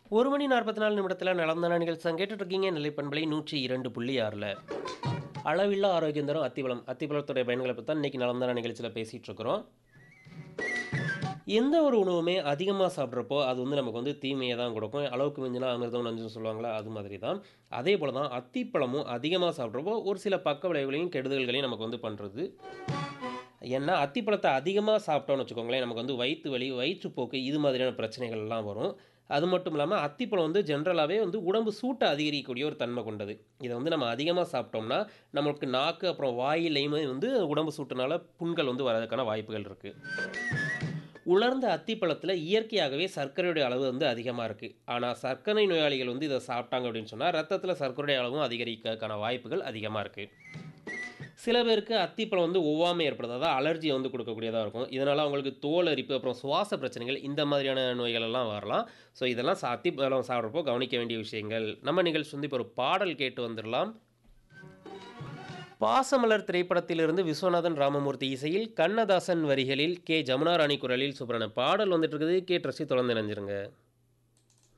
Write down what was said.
1 மணி 44 நிமிடத்துல நலம்தானா நிகழ்ச்சி கேட்டுட்டு இருக்கீங்க. நிலைப்பண்பலை 102.6ல. அளவில்லா ஆரோக்கியம் தரும் அத்திப்பழம். அத்திப்பழத்துடைய பயன்களை பத்தி தான் இன்னைக்கு நலம்தானா நிகழ்ச்சியில பேசிட்டு இருக்கிறோம். எந்த ஒரு உணவுமே அதிகமா சாப்பிட்றப்போ, அது நமக்கு தீமைய தான் குடுக்கும். அளவுக்கு மிஞ்சினா அமிர்தம் நஞ்சுன்னு சொல்லுவாங்கல்ல, அது மாதிரி தான். அதே போல தான் அத்திப்பழமும் அதிகமா சாப்பிட்றப்போ, ஒரு சில பக்க விளைவுகளையும், கெடுதல்களையும் நமக்கு பண்றது. ஏன்னா, அத்திப்பழத்த அதிகமா சாப்பிட்டோம்னு வச்சுக்கோங்களேன், நமக்கு வயித்து வலி, வயிற்றுப்போக்கு இது மாதிரியான பிரச்சனைகள்லாம் வரும். அது மட்டும் இல்லாம, அத்திப்பழம் ஜென்ரலாவே உடம்பு சூட்ட அதிகரிக்கக்கூடிய ஒரு தன்மை கொண்டது. இத நம்ம அதிகமா சாப்பிட்டோம்னா, நமக்கு நாக்கு அப்புறம் வாயிலயுமே உடம்பு சூட்டுனால புண்கள் வரதுக்கான வாய்ப்புகள் இருக்கு. உலர்ந்த அத்திப்பழத்தில இயற்கையாகவே சர்க்கரையுடைய அளவு அதிகமா இருக்கு. ஆனா, சர்க்கரை நோயாளிகள் இத சாப்பிட்டாங்க அப்படின்னு சொன்னா, ரத்தத்தில சர்க்கரையுடைய அளவும் அதிகரிக்கிறதுக்கான வாய்ப்புகள் அதிகமா இருக்கு. சில பேருக்கு அத்திப்பழம் ஒவ்வாமை ஏற்படுது. அதாவது அலர்ஜிய குடுக்கக்கூடியதா இருக்கும். இதனால அவங்களுக்கு தோல் அரிப்பு, அப்புறம் சுவாச பிரச்சனைகள் இந்த மாதிரியான நோய்கள் எல்லாம் வரலாம். ஸோ இதெல்லாம் அத்திப்பழம் சாப்பிடுறப்போ கவனிக்க வேண்டிய விஷயங்கள். நம்ம நிகழ்ச்சி இப்போ ஒரு பாடல் கேட்டு வந்துரலாம். பாசமலர் திரைப்படத்திலிருந்து விஸ்வநாதன் ராமமூர்த்தி இசையில், கண்ணதாசன் வரிகளில், கே. ஜமுனா ராணி குரலில் சூப்பரான பாடல் வந்துட்டு இருக்குது. கேட்டு ரசித்து தொடர்ந்து இணைஞ்சிருங்க.